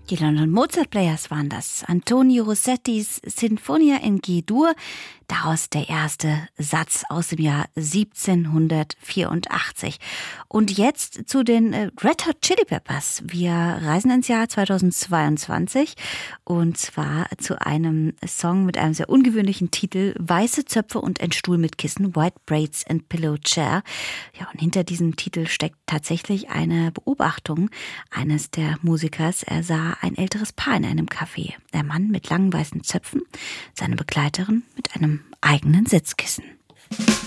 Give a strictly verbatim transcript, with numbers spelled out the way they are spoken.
Die London Mozart Players waren das. Antonio Rossettis Sinfonia in G-Dur, daraus der erste Satz aus dem Jahr siebzehnhundertvierundachtzig. Und jetzt zu den Red Hot Chili Peppers. Wir reisen ins Jahr zweitausendzweiundzwanzig und zwar zu einem Song mit einem sehr ungewöhnlichen Titel: Weiße Zöpfe und ein Stuhl mit Kissen, White Braids and Pillow Chair. Ja, und hinter diesem Titel steckt tatsächlich eine Beobachtung eines der Musikers. Er sah ein älteres Paar in einem Café. Der Mann mit langen weißen Zöpfen, seine Begleiterin mit einem eigenen Sitzkissen.